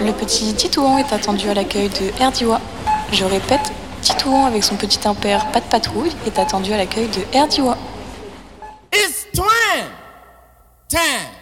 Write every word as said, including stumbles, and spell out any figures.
Le petit Titouan est attendu à l'accueil de Herdiwa. Je répète, Titouan avec son petit impair pas de patrouille est attendu à l'accueil de Herdiwa. It's twin time.